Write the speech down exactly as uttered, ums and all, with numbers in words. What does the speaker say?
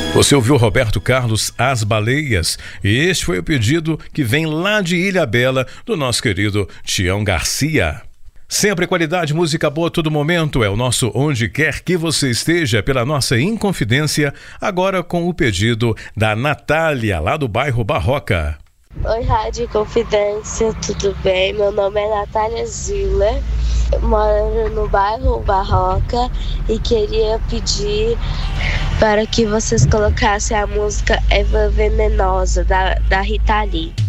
Você ouviu Roberto Carlos, As Baleias, e este foi o pedido que vem lá de Ilhabela, do nosso querido Tião Garcia. Sempre qualidade, música boa a todo momento, é o nosso Onde Quer Que Você Esteja, pela nossa Inconfidência, agora com o pedido da Natália, lá do bairro Barroca. Oi, Rádio Confidência, tudo bem? Meu nome é Natália Ziller, moro no bairro Barroca e queria pedir para que vocês colocassem a música Eva Venenosa, da, da Rita Lee.